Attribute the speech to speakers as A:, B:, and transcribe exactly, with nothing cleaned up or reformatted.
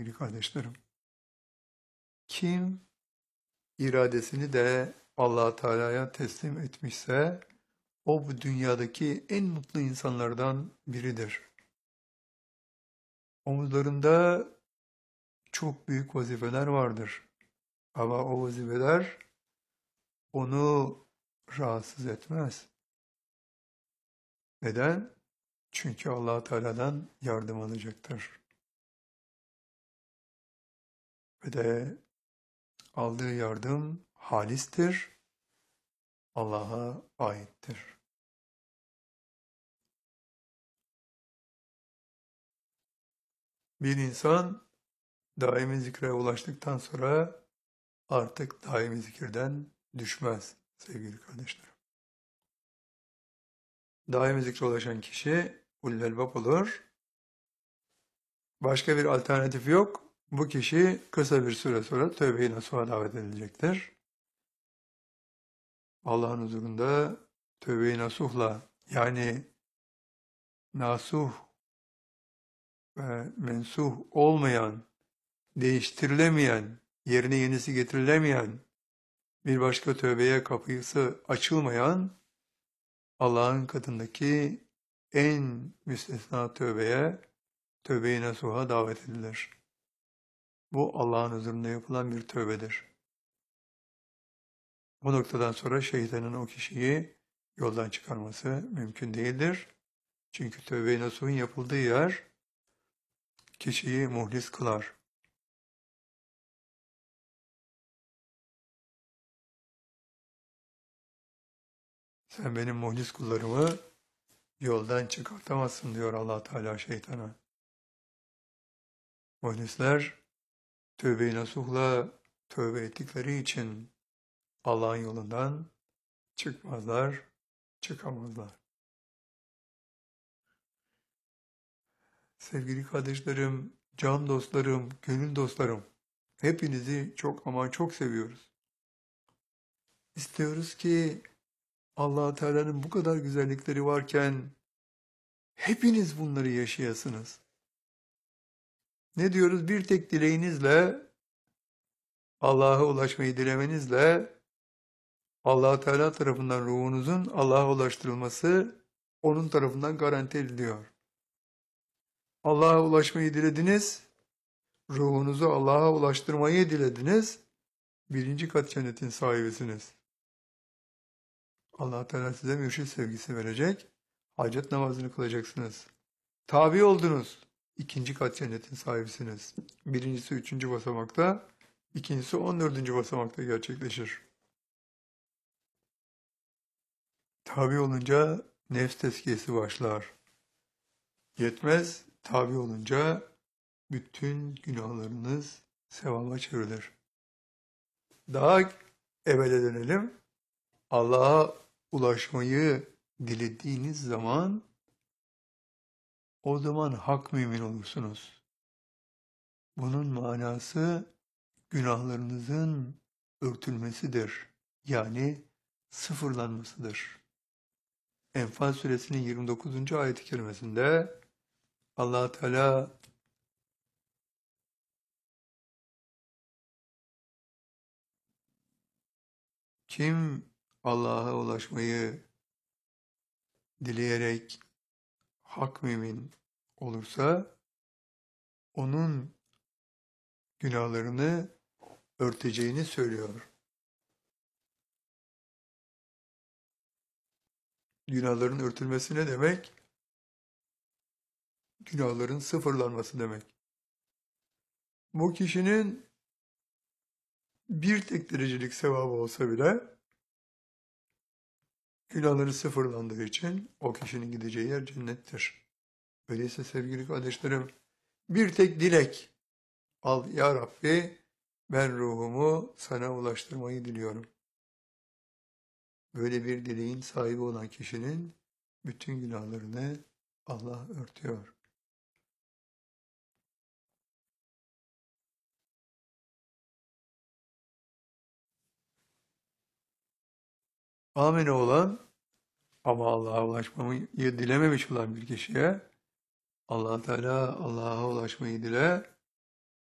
A: sevgili kardeşlerim. Kim iradesini de Allah Teala'ya teslim etmişse o bu dünyadaki en mutlu insanlardan biridir. Omuzlarında çok büyük vazifeler vardır. Ama o vazifeler onu rahatsız etmez. Neden? Çünkü Allah Teala'dan yardım alacaktır. Ve de aldığı yardım halistir, Allah'a aittir. Bir insan daimi zikre ulaştıktan sonra artık daimi zikirden düşmez sevgili kardeşlerim. Daimi zikre ulaşan kişi ulul elbab olur. Başka bir alternatif yok. Bu kişi kısa bir süre sonra tövbe-i nasuha davet edilecektir. Allah'ın huzurunda tövbe-i nasuhla, yani nasuh ve mensuh olmayan, değiştirilemeyen, yerine yenisi getirilemeyen, bir başka tövbeye kapısı açılmayan Allah'ın katındaki en müstesna tövbeye, tövbe-i nasuha davet edilir. Bu Allah'ın huzurunda yapılan bir tövbedir. Bu noktadan sonra şeytanın o kişiyi yoldan çıkarması mümkün değildir. Çünkü tövbe-i nasuhun yapıldığı yer kişiyi muhlis kılar. Sen benim muhlis kullarımı yoldan çıkartamazsın diyor Allah Teala şeytana. Muhlisler tövbe-i nasuhla tövbe ettikleri için Allah'ın yolundan çıkmazlar, çıkamazlar. Sevgili kardeşlerim, can dostlarım, gönül dostlarım, hepinizi çok ama çok seviyoruz. İstiyoruz ki Allah Teala'nın bu kadar güzellikleri varken hepiniz bunları yaşayasınız. Ne diyoruz? Bir tek dileğinizle, Allah'a ulaşmayı dilemenizle Allah Teala tarafından ruhunuzun Allah'a ulaştırılması onun tarafından garanti ediliyor. Allah'a ulaşmayı dilediniz, ruhunuzu Allah'a ulaştırmayı dilediniz, birinci kat cennetin sahibisiniz. Allah Teala size mürşid sevgisi verecek, hacet namazını kılacaksınız. Tabi oldunuz, ikinci kat cennetin sahibisiniz. Birincisi üçüncü basamakta, ikincisi on dördüncü basamakta gerçekleşir. Tabi olunca nefs tezkiyesi başlar. Yetmez, tabi olunca bütün günahlarınız sevaba çevrilir. Daha evvele dönelim. Allah'a ulaşmayı dilediğiniz zaman o zaman hak mümin olursunuz. Bunun manası günahlarınızın örtülmesidir. Yani sıfırlanmasıdır. Enfal suresinin yirmi dokuzuncu ayet-i kerimesinde Allah Teala kim Allah'a ulaşmayı dileyerek hak mümin olursa onun günahlarını örteceğini söylüyor. Günahların örtülmesi ne demek? Günahların sıfırlanması demek. Bu kişinin bir tek derecelik sevabı olsa bile günahları sıfırlandığı için o kişinin gideceği yer cennettir. Öyleyse sevgili kardeşlerim, bir tek dilek, al ya Rabbi, ben ruhumu sana ulaştırmayı diliyorum. Böyle bir dileğin sahibi olan kişinin bütün günahlarını Allah örtüyor. Amine olan ama Allah'a ulaşmayı dilememiş olan bir kişiye Allah Teala Allah'a ulaşmayı dile,